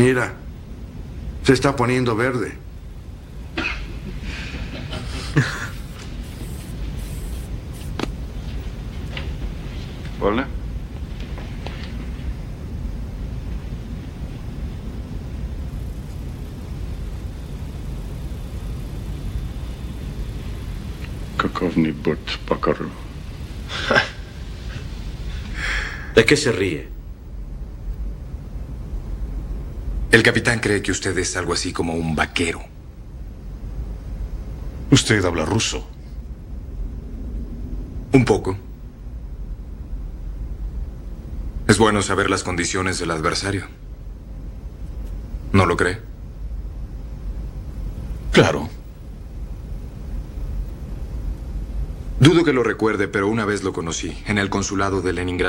Mira, se está poniendo verde. Hola. Kakovni bot Pakarlo. ¿De qué se ríe? El capitán cree que usted es algo así como un vaquero. Usted habla ruso. Un poco. Es bueno saber las condiciones del adversario. ¿No lo cree? Claro. Dudo que lo recuerde, pero una vez lo conocí en el consulado de Leningrado.